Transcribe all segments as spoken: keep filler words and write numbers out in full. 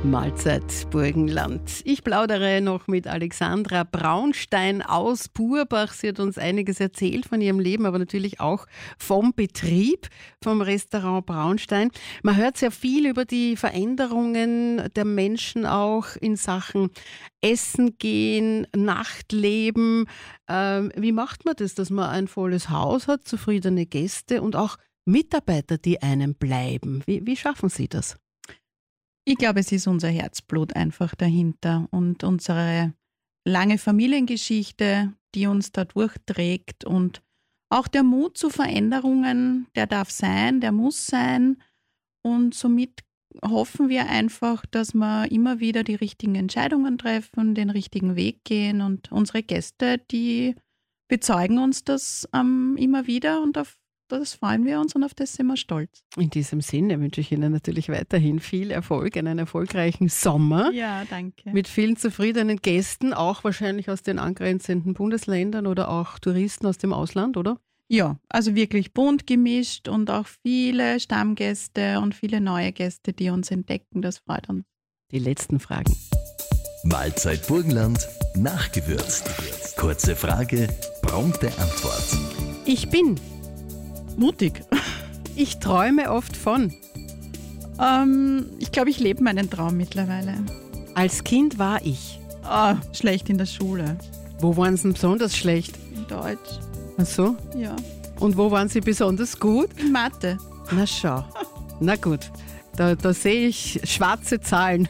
Mahlzeit Burgenland. Ich plaudere noch mit Alexandra Braunstein aus Burbach. Sie hat uns einiges erzählt von ihrem Leben, aber natürlich auch vom Betrieb, vom Restaurant Braunstein. Man hört sehr viel über die Veränderungen der Menschen auch in Sachen Essen gehen, Nachtleben. Ähm, wie macht man das, dass man ein volles Haus hat, zufriedene Gäste und auch Mitarbeiter, die einem bleiben? Wie, wie schaffen Sie das? Ich glaube, es ist unser Herzblut einfach dahinter und unsere lange Familiengeschichte, die uns da durchträgt, und auch der Mut zu Veränderungen, der darf sein, der muss sein, und somit hoffen wir einfach, dass wir immer wieder die richtigen Entscheidungen treffen, den richtigen Weg gehen, und unsere Gäste, die bezeugen uns das ähm, immer wieder, und auf das freuen wir uns und auf das sind wir stolz. In diesem Sinne wünsche ich Ihnen natürlich weiterhin viel Erfolg, einen erfolgreichen Sommer. Ja, danke. Mit vielen zufriedenen Gästen, auch wahrscheinlich aus den angrenzenden Bundesländern oder auch Touristen aus dem Ausland, oder? Ja, also wirklich bunt gemischt und auch viele Stammgäste und viele neue Gäste, die uns entdecken. Das freut uns. Die letzten Fragen. Mahlzeit Burgenland, nachgewürzt. Kurze Frage, prompte Antwort. Ich bin mutig. Ich träume oft von. Ähm, ich glaube, ich lebe meinen Traum mittlerweile. Als Kind war ich. Ah, schlecht in der Schule. Wo waren Sie besonders schlecht? In Deutsch. Ach so? Ja. Und wo waren Sie besonders gut? In Mathe. Na schau. Na gut. Da, da sehe ich schwarze Zahlen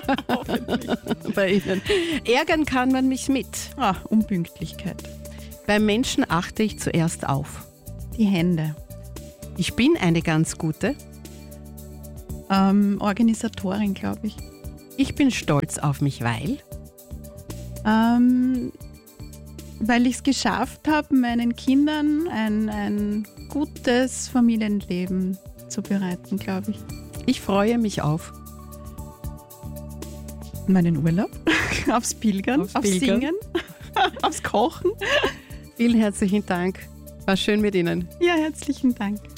bei Ihnen. Ärgern kann man mich mit. Ah, Unpünktlichkeit. Beim Menschen achte ich zuerst auf. Die Hände. Ich bin eine ganz gute. Ähm, Organisatorin, glaube ich. Ich bin stolz auf mich, weil? Ähm, weil ich es geschafft habe, meinen Kindern ein, ein gutes Familienleben zu bereiten, glaube ich. Ich freue mich auf meinen Urlaub, aufs Pilgern, aufs, aufs Pilgern. Singen, aufs Kochen. Vielen herzlichen Dank. War schön mit Ihnen. Ja, herzlichen Dank.